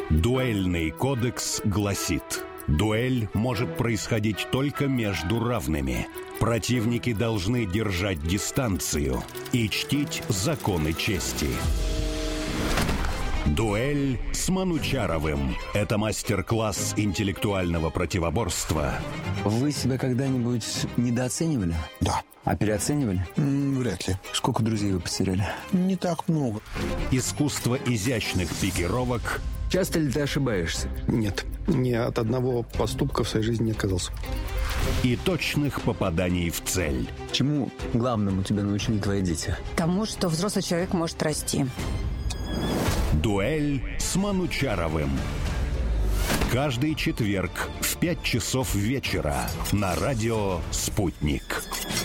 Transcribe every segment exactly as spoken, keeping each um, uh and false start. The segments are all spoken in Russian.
Дуэльный кодекс гласит: дуэль может происходить только между равными. Противники должны держать дистанцию и чтить законы чести. Дуэль с Манучаровым. Это мастер-класс интеллектуального противоборства. Вы себя когда-нибудь недооценивали? Да. А переоценивали? М, вряд ли. Сколько друзей вы потеряли? Не так много. Искусство изящных пикировок. Часто ли ты ошибаешься? Нет. Ни от одного поступка в своей жизни не отказался. И точных попаданий в цель. Чему главному тебя научили твои дети? Тому, что взрослый человек может расти. Дуэль с Манучаровым. Каждый четверг в пять часов вечера на радио «Спутник».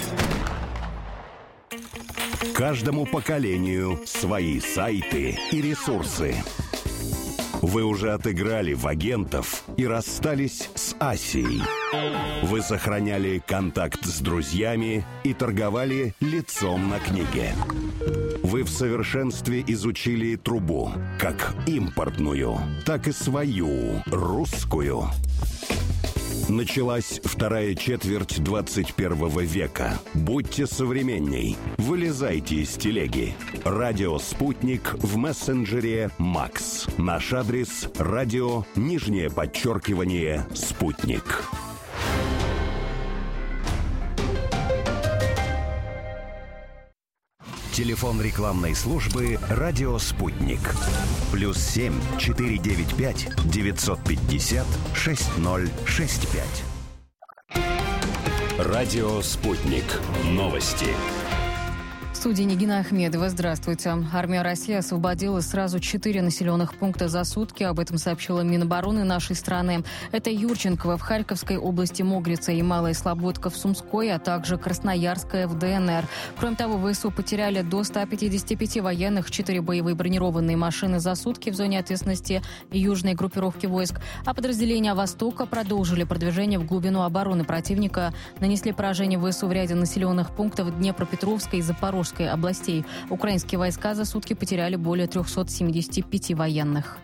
Каждому поколению свои сайты и ресурсы. Вы уже отыграли в агентов и расстались с Асией. Вы сохраняли контакт с друзьями и торговали лицом на книге. Вы в совершенстве изучили трубу, как импортную, так и свою, русскую. Началась вторая четверть двадцать первого века. Будьте современней. Вылезайте из телеги. Радио «Спутник» в мессенджере «Макс». Наш адрес – радио, нижнее подчеркивание, «Спутник». Телефон рекламной службы «Радио Спутник». Плюс семь четыре девять пять девятьсот пятьдесят шесть ноль шесть пять. Радио Спутник. Новости. В студии Нигина Ахмедова. Здравствуйте. Армия России освободила сразу четыре населенных пункта за сутки. Об этом сообщила Минобороны нашей страны. Это Юрченково в Харьковской области, Могрица и Малая Слободка в Сумской, а также Красноярская в ДНР. Кроме того, ВСУ потеряли до ста пятидесяти пяти военных, четыре боевые бронированные машины за сутки в зоне ответственности южной группировки войск. А подразделения Востока продолжили продвижение в глубину обороны противника. Нанесли поражение ВСУ в ряде населенных пунктов Днепропетровской и Запорожской областей. Украинские войска за сутки потеряли более трехсот семидесяти пяти военных.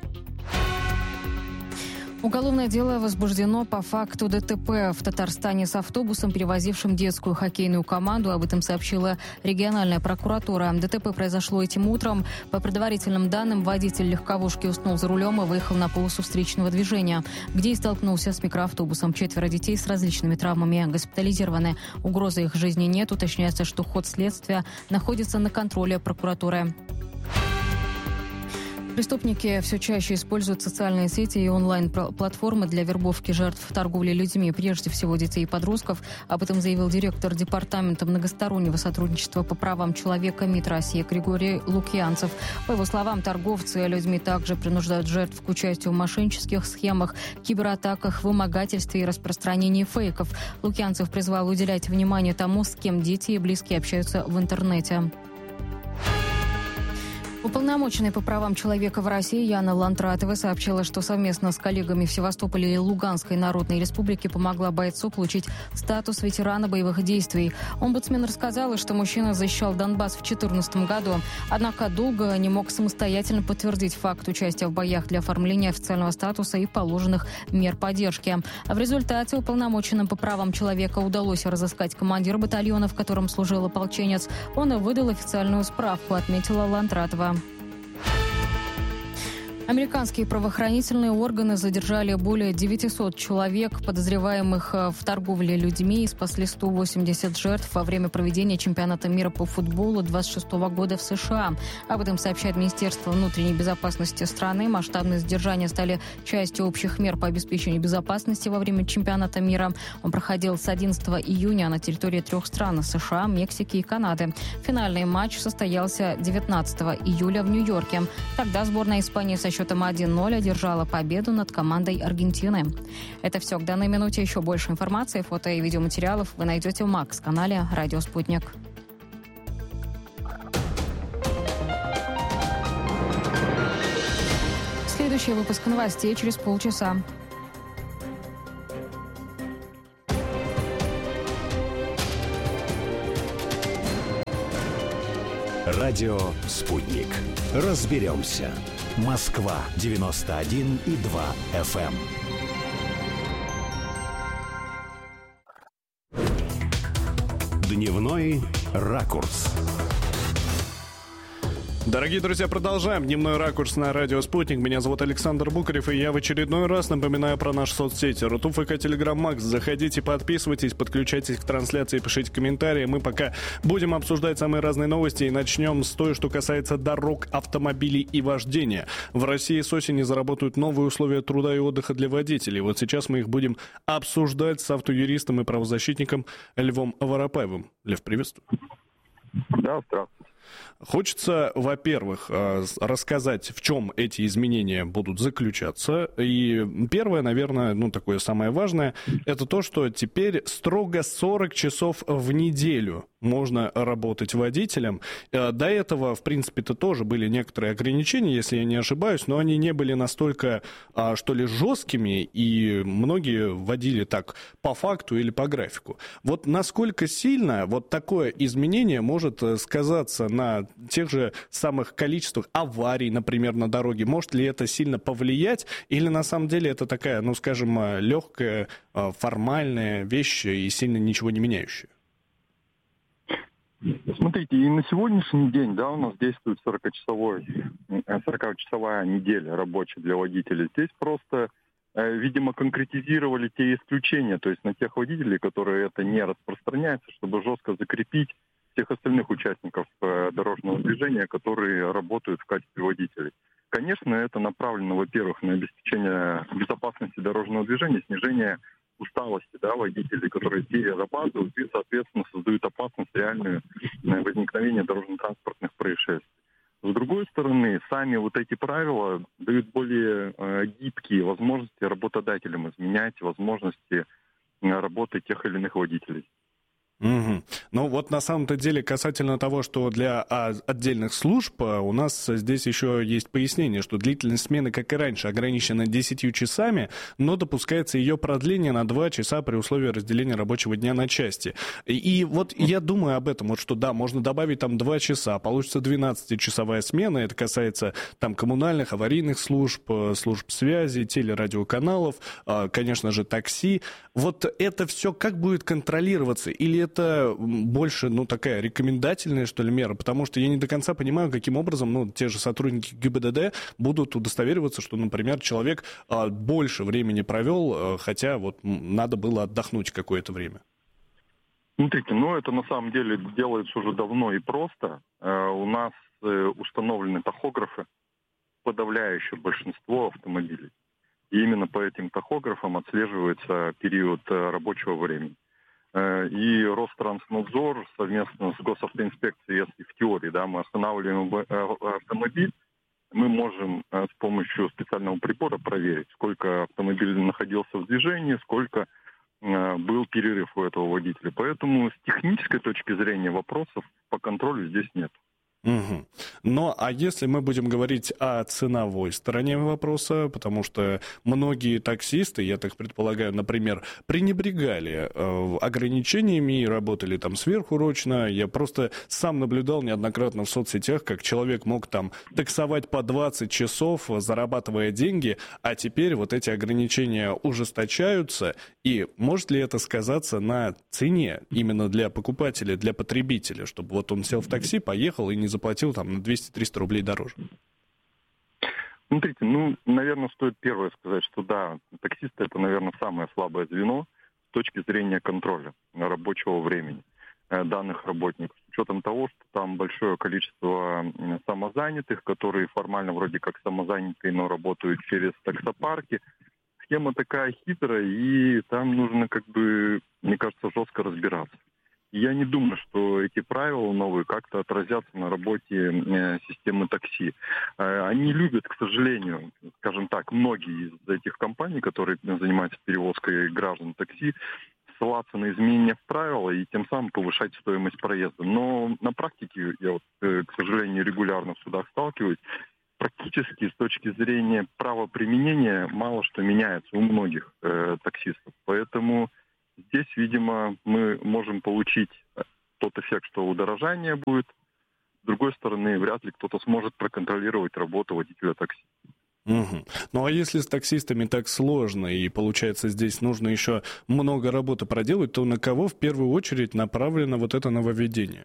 Уголовное дело возбуждено по факту ДТП в Татарстане с автобусом, перевозившим детскую хоккейную команду. Об этом сообщила региональная прокуратура. ДТП произошло этим утром. По предварительным данным, водитель легковушки уснул за рулем и выехал на полосу встречного движения, где и столкнулся с микроавтобусом. Четверо детей с различными травмами госпитализированы. Угрозы их жизни нет. Уточняется, что ход следствия находится на контроле прокуратуры. Преступники все чаще используют социальные сети и онлайн-платформы для вербовки жертв торговли людьми, прежде всего детей и подростков. Об этом заявил директор Департамента многостороннего сотрудничества по правам человека МИД России Григорий Лукьянцев. По его словам, торговцы людьми также принуждают жертв к участию в мошеннических схемах, кибератаках, вымогательстве и распространении фейков. Лукьянцев призвал уделять внимание тому, с кем дети и близкие общаются в интернете. Уполномоченная по правам человека в России Яна Лантратова сообщила, что совместно с коллегами в Севастополе и Луганской Народной Республике помогла бойцу получить статус ветерана боевых действий. Омбудсмен рассказала, что мужчина защищал Донбасс в две тысячи четырнадцатом году, однако долго не мог самостоятельно подтвердить факт участия в боях для оформления официального статуса и положенных мер поддержки. В результате уполномоченным по правам человека удалось разыскать командира батальона, в котором служил ополченец. Он и выдал официальную справку, отметила Лантратова. Американские правоохранительные органы задержали более девятисот человек, подозреваемых в торговле людьми, и спасли сто восемьдесят жертв во время проведения чемпионата мира по футболу двадцать шестого года в США. Об этом сообщает Министерство внутренней безопасности страны. Масштабные задержания стали частью общих мер по обеспечению безопасности во время чемпионата мира. Он проходил с одиннадцатого июня на территории трех стран – США, Мексики и Канады. Финальный матч состоялся девятнадцатого июля в Нью-Йорке. Тогда сборная Испании со счетом один ноль одержала победу над командой Аргентины. Это все к данной минуте. Еще больше информации, фото и видеоматериалов вы найдете в Макс-канале «Радио Спутник». Следующий выпуск новостей через полчаса. Радио «Спутник». Разберемся. Москва девяносто один и два эф эм. Дневной ракурс. Дорогие друзья, продолжаем «Дневной ракурс» на радио «Спутник». Меня зовут Александр Букарев, и я в очередной раз напоминаю про наши соцсети. РуТуФК, Телеграм, Макс. Заходите, подписывайтесь, подключайтесь к трансляции, пишите комментарии. Мы пока будем обсуждать самые разные новости, и начнем с той, что касается дорог, автомобилей и вождения. В России с осени заработают новые условия труда и отдыха для водителей. Вот сейчас мы их будем обсуждать с автоюристом и правозащитником Львом Воропаевым. Лев, приветствую. Да, здравствуйте. Хочется, во-первых, рассказать, в чем эти изменения будут заключаться. И первое, наверное, ну такое самое важное, это то, что теперь строго сорок часов в неделю можно работать водителем. До этого, в принципе-то, тоже были некоторые ограничения, если я не ошибаюсь, но они не были настолько, что ли, жесткими, и многие водили так по факту или по графику. Вот насколько сильно вот такое изменение может сказаться на тех же самых количествах аварий, например, на дороге? Может ли это сильно повлиять, или на самом деле это такая, ну, скажем, легкая, формальная вещь и сильно ничего не меняющая? Смотрите, и на сегодняшний день, да, у нас действует сорокачасовая неделя рабочая для водителей. Здесь просто, видимо, конкретизировали те исключения, то есть на тех водителей, которые это не распространяется, чтобы жестко закрепить всех остальных участников дорожного движения, которые работают в качестве водителей. Конечно, это направлено, во-первых, на обеспечение безопасности дорожного движения, снижение усталости, да, водителей, которые перерабатывают и, соответственно, создают опасность реальную возникновения дорожно-транспортных происшествий. С другой стороны, сами вот эти правила дают более э, гибкие возможности работодателям изменять возможности работы тех или иных водителей. Угу. Ну вот на самом-то деле касательно того, что для а, отдельных служб, у нас здесь еще есть пояснение, что длительность смены, как и раньше, ограничена десятью часами, но допускается ее продление на два часа при условии разделения рабочего дня на части. И, и вот я думаю об этом, вот что да, можно добавить там два часа, получится двенадцатичасовая смена, это касается там коммунальных, аварийных служб, служб связи, телерадиоканалов, конечно же, такси. Вот это все как будет контролироваться? Или это это больше, ну, такая рекомендательная, что ли, мера? Потому что я не до конца понимаю, каким образом, ну, те же сотрудники ГИБДД будут удостовериваться, что, например, человек а, больше времени провел, а, хотя вот надо было отдохнуть какое-то время. Смотрите, ну, это на самом деле делается уже давно и просто. Э, у нас э, установлены тахографы, подавляющее большинство автомобилей. И именно по этим тахографам отслеживается период э, рабочего времени. И Ространснадзор совместно с госавтоинспекцией, если в теории, да, мы останавливаем автомобиль, мы можем с помощью специального прибора проверить, сколько автомобиль находился в движении, сколько был перерыв у этого водителя. Поэтому с технической точки зрения вопросов по контролю здесь нет. Угу. Но а если мы будем говорить о ценовой стороне вопроса, потому что многие таксисты, я так предполагаю, например, пренебрегали э, ограничениями и работали там сверхурочно. Я просто сам наблюдал неоднократно в соцсетях, как человек мог там таксовать по двадцать часов, зарабатывая деньги, а теперь вот эти ограничения ужесточаются. И может ли это сказаться на цене именно для покупателя, для потребителя, чтобы вот он сел в такси, поехал и не заплатил там на двести-триста рублей дороже? Смотрите, ну, наверное, стоит первое сказать, что да, таксисты — это, наверное, самое слабое звено с точки зрения контроля рабочего времени э, данных работников. С учетом того, что там большое количество самозанятых, которые формально вроде как самозанятые, но работают через таксопарки. Схема такая хитрая, и там нужно, как бы, мне кажется, жестко разбираться. Я не думаю, что эти правила новые как-то отразятся на работе э, системы такси. Э, они любят, к сожалению, скажем так, многие из этих компаний, которые занимаются перевозкой граждан такси, ссылаться на изменения в правила и тем самым повышать стоимость проезда. Но на практике, я вот, э, к сожалению, регулярно в судах сталкиваюсь, практически с точки зрения правоприменения мало что меняется у многих э, таксистов. Поэтому здесь, видимо, мы можем получить тот эффект, что удорожание будет С другой стороны, вряд ли кто-то сможет проконтролировать работу водителя такси. Угу. Ну а если с таксистами так сложно, и получается здесь нужно еще много работы проделать, то на кого в первую очередь направлено вот это нововведение?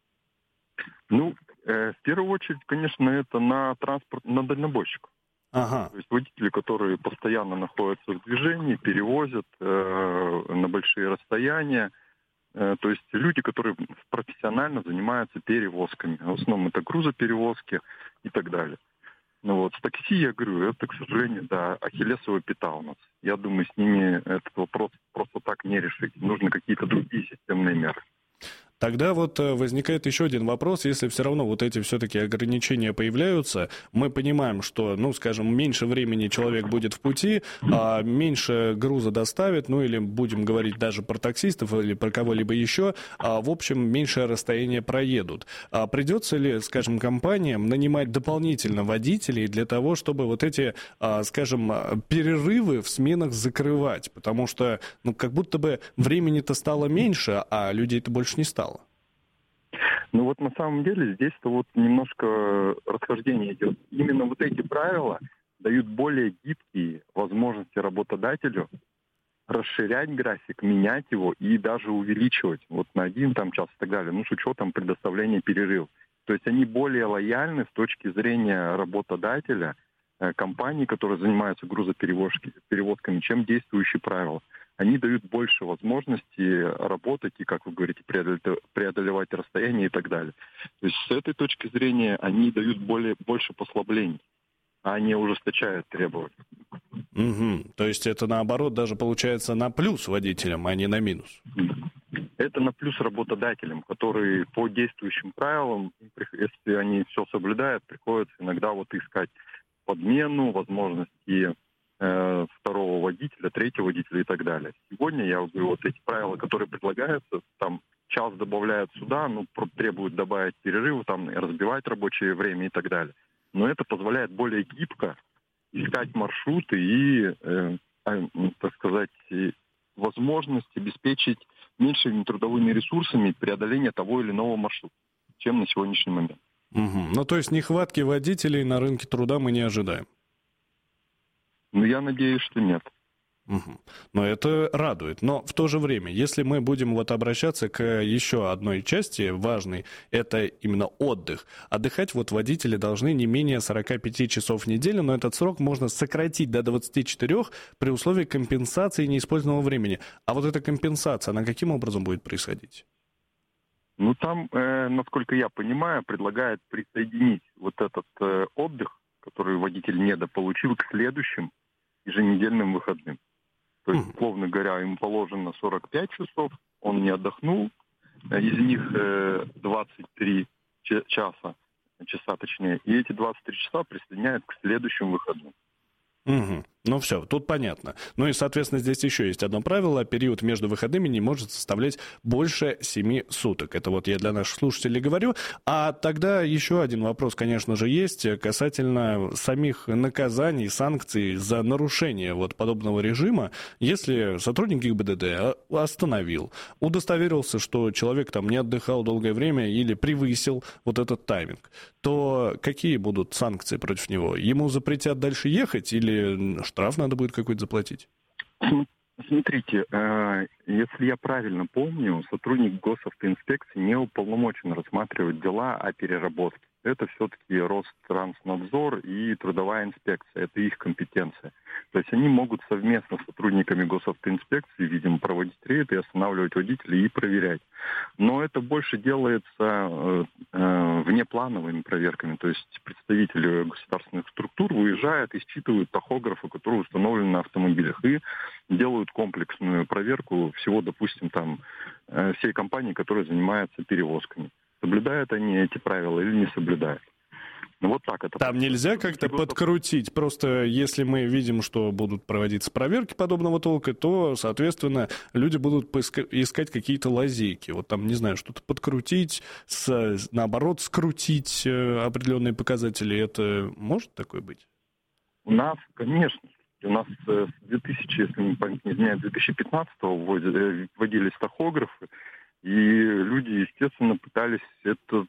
Ну, э, в первую очередь, конечно, это на транспорт, на дальнобойщиков. Ага. То есть водители, которые постоянно находятся в движении, перевозят э, на большие расстояния. Э, то есть люди, которые профессионально занимаются перевозками. В основном это грузоперевозки и так далее. Ну вот, с такси, я говорю, это, к сожалению, да, ахиллесова пята у нас. Я думаю, с ними этот вопрос просто так не решить. Нужны какие-то другие системные меры. Тогда вот возникает еще один вопрос, если все равно вот эти все-таки ограничения появляются, мы понимаем, что, ну, скажем, меньше времени человек будет в пути, а меньше груза доставит, ну, или будем говорить даже про таксистов или про кого-либо еще, а, в общем, меньшее расстояние проедут. А придется ли, скажем, компаниям нанимать дополнительно водителей для того, чтобы вот эти, а, скажем, перерывы в сменах закрывать? Потому что, ну, как будто бы времени-то стало меньше, а людей-то больше не стало. Ну вот на самом деле здесь-то вот немножко расхождение идет. Именно вот эти правила дают более гибкие возможности работодателю расширять график, менять его и даже увеличивать вот на один там, час и так далее, ну с учетом предоставления перерывов. То есть они более лояльны с точки зрения работодателя, компаний, которые занимаются грузоперевозками, чем действующие правила. Они дают больше возможностей работать и, как вы говорите, преодолевать расстояние и так далее. То есть с этой точки зрения они дают более, больше послаблений, а они ужесточают требования. Угу. То есть это, наоборот, даже получается на плюс водителям, а не на минус? Это на плюс работодателям, которые по действующим правилам, если они все соблюдают, приходится иногда вот искать подмену, возможности э, второго водителя, третьего водителя и так далее. Сегодня, я говорю, вот эти правила, которые предлагаются, там час добавляют сюда, ну, требуют добавить перерывы, там, разбивать рабочее время и так далее. Но это позволяет более гибко искать маршруты и, э, э, так сказать, возможность обеспечить меньшими трудовыми ресурсами преодоление того или иного маршрута, чем на сегодняшний момент. Угу. Ну, то есть нехватки водителей на рынке труда мы не ожидаем? Ну, я надеюсь, что нет. Угу. Но это радует. Но в то же время, если мы будем вот обращаться к еще одной части важной, это именно отдых. Отдыхать вот водители должны не менее сорок пять часов в неделю, но этот срок можно сократить до двадцати четырёх при условии компенсации неиспользованного времени. А вот эта компенсация, она каким образом будет происходить? Ну, там, э, насколько я понимаю, предлагают присоединить вот этот э, отдых, который водитель недополучил, к следующим еженедельным выходным. То есть, условно говоря, ему положено сорок пять часов, он не отдохнул, из них э, двадцать три часа, часа точнее, и эти двадцать три часа присоединяют к следующим выходным. Угу. Ну все, тут понятно. Ну и, соответственно, здесь еще есть одно правило. Период между выходными не может составлять больше семи суток. Это вот я для наших слушателей говорю. А тогда еще один вопрос, конечно же, есть касательно самих наказаний, санкций за нарушение вот подобного режима. Если сотрудник ГИБДД остановил, удостоверился, что человек там не отдыхал долгое время или превысил вот этот тайминг, то какие будут санкции против него? Ему запретят дальше ехать или штраф надо будет какой-то заплатить? Смотрите, если я правильно помню, сотрудник госавтоинспекции не уполномочен рассматривать дела о переработке. Это все-таки Ространснадзор и трудовая инспекция, это их компетенция. То есть они могут совместно с сотрудниками госавтоинспекции, видимо, проводить рейды, останавливать водителей и проверять. Но это больше делается э, э, внеплановыми проверками. То есть представители государственных структур выезжают и считывают тахографы, которые установлены на автомобилях, и делают комплексную проверку всего, допустим, там, э, всей компании, которая занимается перевозками. Соблюдают они эти правила или не соблюдают. Ну, вот так это. Там нельзя как-то подкрутить. Просто если мы видим, что будут проводиться проверки подобного толка, то, соответственно, люди будут искать какие-то лазейки. Вот там, не знаю, что-то подкрутить, с, наоборот, скрутить определенные показатели. Это может такое быть? У нас, конечно. У нас с две тысячи, если не память не изменяет, две тысячи пятнадцатого вводились тахографы. И люди, естественно, пытались этот